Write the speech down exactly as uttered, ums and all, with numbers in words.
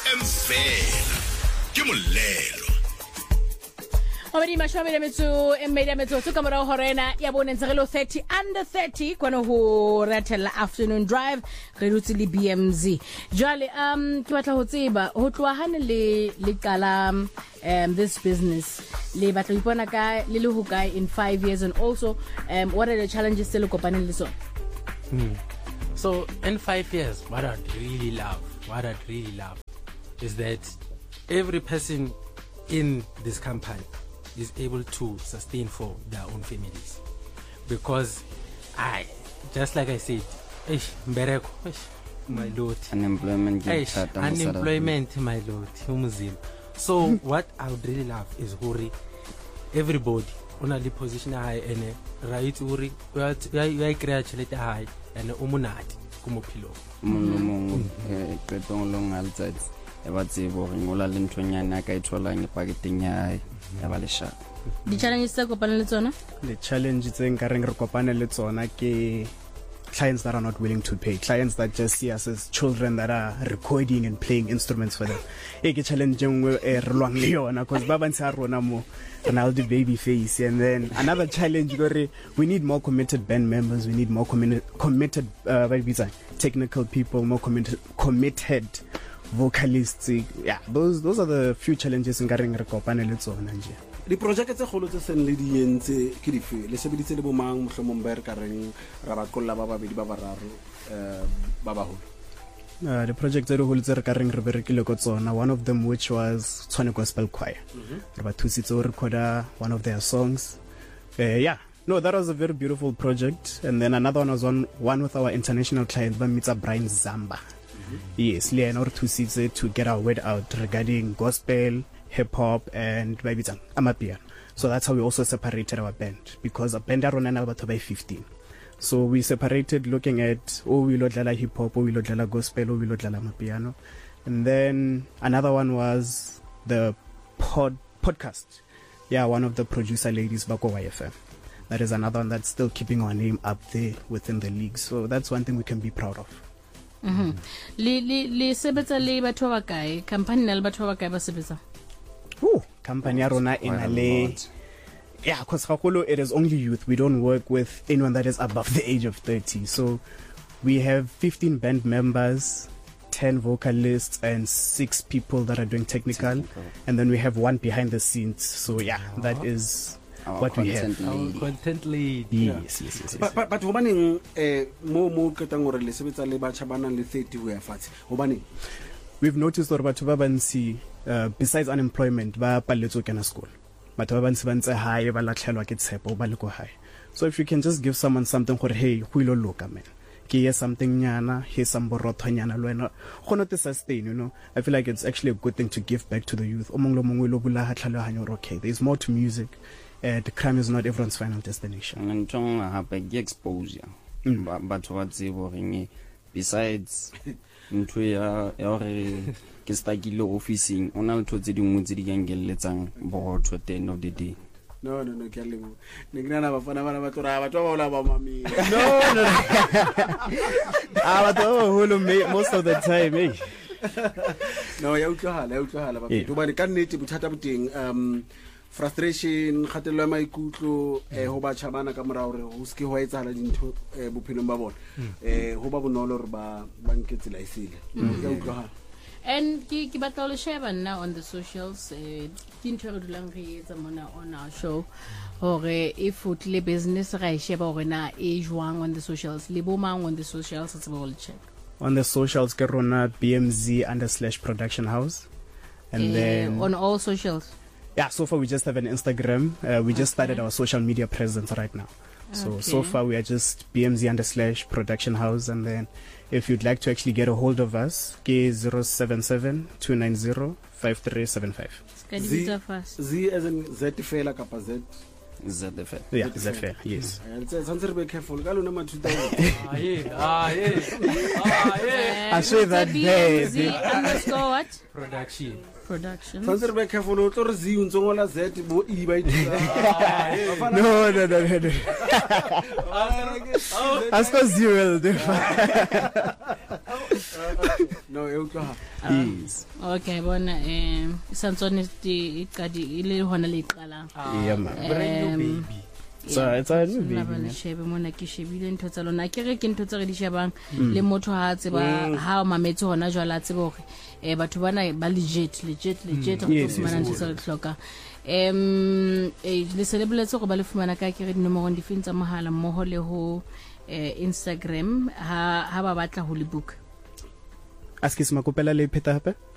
M Vela ke molelo Obedi mashwabele metso emmedi metso tso kamora horena ya bonentsegelo thirty under thirty kwana ho ratella afternoon drive re rutse le B M Z jwale um ke batla ho tseba ho tloa hane le le qala um this business le batla ipona ka le le ho kae in five years and also um what are the challenges tse le kopaneng le tsona mm. So in five years what I'd really love what I'd really love is that every person in this company is able to sustain for their own families, because I just like I said, ish, mbereko, ish, my lord, unemployment, ish, unemployment, my lord, umuzim. So what I would really love is huri everybody on a position high and right huri you are create high and umunati kumopilo. Mong eh petong long outside. Ba tsebo re ngola le nthonyana ka ithola nge paketing ya ya ba lesha. Di challenges tse kopana le tsona? The challenge tse nka reng re kopana le tsona ke clients that are not willing to pay, clients that just see us as children that are recording and playing instruments for them. E ke challenge ngwe e re lwang le yona because ba bantsa rona mo Ronaldo baby face. And then another challenge gore we need more committed band members, we need more committed committed uh technical people, more committed committed vocalists. Yeah, those those are the few challenges in garing re kopane le tsona nje. Di project tse kholo tse sen le di entse ke di fe le sebeditse le bomang mohlomong ba re ka reng ra ba kolla ba babedi ba bararo eh ba ba holo. Uh, the project tse re holetse re ka reng re berekile go tsona, one of them which was Tshwane Gospel Choir. Re ba thusitse o recorda one of their songs. Uh, yeah, no, that was a very beautiful project. And then another one was on one with our international client, Bamita Brian Zamba. Yes, le in order to see to get our word out regarding gospel, hip hop, and maybe amapiano. So that's how we also separated our band, because a band around about by fifteen. So we separated looking at oh we lodlala hip hop, oh we lodlala gospel, oh we lodlala amapiano, and then another one was the pod podcast. Yeah, one of the producer ladies Bako Y F M. That is another one that's still keeping our name up there within the league. So that's one thing we can be proud of. Mhm. Le le le sebetsa le batho ba kae? Company na le batho ba kae ba sebetsa? Ooh, company ya rona ina le yeah, cuz hakolo it is only youth. We don't work with anyone that is above the age of thirty. So we have fifteen band members, ten vocalists and six people that are doing technical, technical. And then we have one behind the scenes. So yeah, oh. that is Our what we have. Our content lead. Yes, yes, yes. But but but hobaneng eh mo mo ketang gore le sebetsa le batho bana le thirty ho ya fatshe. Hobaneng? We've noticed that batho ba bantsi uh, besides unemployment ba palletso kana school. Batho ba bantsi ba ntse hae ba latlhelwa ke tshepo ba le go hae. So if you can just give someone something gore hey, go ilo loka man. Ke ye something nyana, he some borothonyana lo wena. Go not to sustain, you know. I feel like it's actually a good thing to give back to the youth. Omong lo mongwe lo bula ha tlhaloganyo okay. There's more to music. Uh, the crime is not everyone's final destination. Ntong hape ke exposure. Batho ba tsebo reng besides ntwe ya ya re ke stakile officing ona le thotse dingwe tse di gangeletsang borotho at the end of the day. No no no ke a lemo. Ne ke nana ba fana bana ba tora batho ba ola ba mami. No no. Ah batho ba holo most of the time eh. No ya utlwahala ya utlwahala ba ke ba ka nnete bothata boteng um frustration khatelo ya maikutlo eh ho ba chabana ka mora hore ho ske ho etsahala dintho eh bophelong ba bona eh ho ba bonolo re ba ba nketse la isile ya utlwahala. And ki ki batla le share now on the socials eh dintho re dulang re etsa mona on our show hore if utle business ra e sheba hore na e jwang on the socials le bomang on the socials it's all check on the socials ke rona B M Z underslash production house and uh, then on all socials. Yeah, so far we just have an Instagram. Uh, we just okay. started our social media presence right now. So, okay. so far we are just B M Z underslash production house. And then if you'd like to actually get a hold of us, K zero seven seven two nine zero five three seven five. Z, Z as in Z fela kapa Z. Z fair. Yeah, Z fair. Yes. Sounds be careful. Galo number two thousand. Ah yeah. Ah yeah. Ah yeah. I say that B M Z underscore what? Production. Production. Sounds be careful. O tlo Z untsongola Z bo E ba itsa. No no no no. Ask us you will do. no e utlwa yes okay bona eh santsone di iqadi ile hona le iqala yeah man Brand new baby. so it's a new la baby bana man. shebe mona ke shebile ntho tsa lona ke re ke ntho tsa re di shebang le motho ha tseba ha mametse hona jwala tsebe hore eh batho bana ba legit legit legit go Yes, fumana ntho tsa re hloka em eh le celebrate go ba le fumana ka ke re dinomoro di fintsa mohala mmoho le ho eh Instagram ha ha ba batla ho le book askis makopela le pheta hape